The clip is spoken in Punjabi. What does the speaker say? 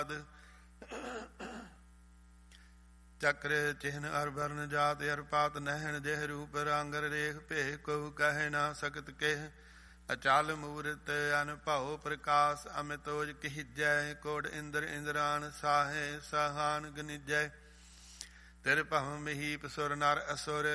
ਚੱਕਰ ਚਿਹਨ ਅਰ ਵਰਨ ਜਾਤ ਅਰ ਪਾਤ ਨਹਿਣ ਜਿਹ ਰੂਪ ਰਾਂਗਰ ਰੇਖ ਭੇਖ ਕਹੂ ਕਹਿ ਨਾ ਸਕਤ ਕਿਹ ਅਚਲ ਮੂਰਤ ਅਨਭਉ ਪ੍ਰਕਾਸ਼ ਅਮਿਤੋਜ ਕਿਹਜੈ ਕੋੜ ਇੰਦਰ ਇੰਦਰਾਨ ਸਾਹੇ ਸਹਾਨ ਗਨਿਜੈ ਤਿਰ ਭਵ ਮਹੀਪ ਸੁਰ ਨਰ ਅਸੁਰ